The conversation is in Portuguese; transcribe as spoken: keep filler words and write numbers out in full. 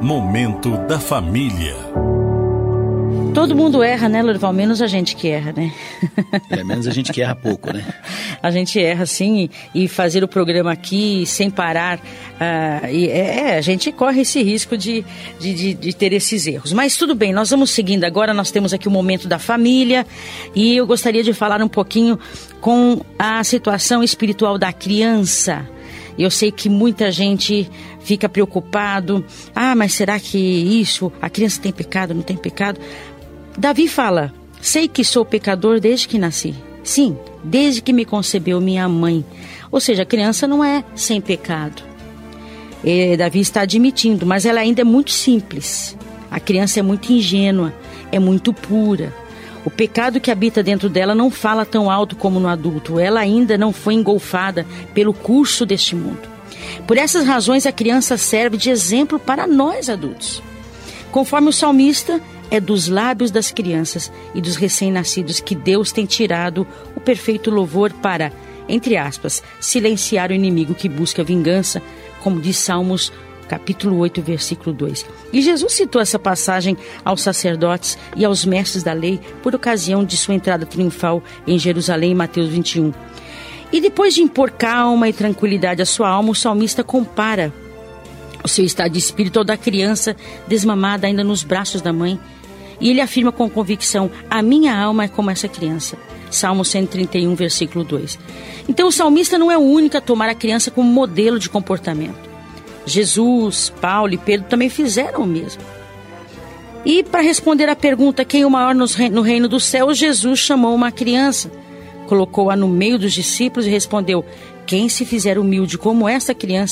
Momento da Família. Todo mundo erra, né, Lorival? Menos a gente que erra, né? É, menos a gente que erra pouco, né? A gente erra, sim, e, e fazer o programa aqui sem parar, uh, e, é, a gente corre esse risco de, de, de, de ter esses erros. Mas tudo bem, nós vamos seguindo agora, nós temos aqui o Momento da Família, e eu gostaria de falar um pouquinho com a situação espiritual da criança. Eu sei que muita gente fica preocupado, ah, mas será que isso, a criança tem pecado, não tem pecado? Davi fala, sei que sou pecador desde que nasci. Sim, desde que me concebeu minha mãe. Ou seja, a criança não é sem pecado. E Davi está admitindo, mas ela ainda é muito simples. A criança é muito ingênua, é muito pura. O pecado que habita dentro dela não fala tão alto como no adulto. Ela ainda não foi engolfada pelo curso deste mundo. Por essas razões, a criança serve de exemplo para nós adultos. Conforme o salmista, é dos lábios das crianças e dos recém-nascidos que Deus tem tirado o perfeito louvor para, entre aspas, silenciar o inimigo que busca vingança, como diz Salmos capítulo oito, versículo dois. E Jesus citou essa passagem aos sacerdotes e aos mestres da lei por ocasião de sua entrada triunfal em Jerusalém, em Mateus vinte e um. E depois de impor calma e tranquilidade à sua alma, o salmista compara o seu estado de espírito ao da criança desmamada ainda nos braços da mãe. E ele afirma com convicção, a minha alma é como essa criança. Salmo cento e trinta e um, versículo dois. Então o salmista não é o único a tomar a criança como modelo de comportamento. Jesus, Paulo e Pedro também fizeram o mesmo. E para responder à pergunta, quem é o maior no reino dos céus, Jesus chamou uma criança, colocou-a no meio dos discípulos e respondeu, quem se fizer humilde como essa criança,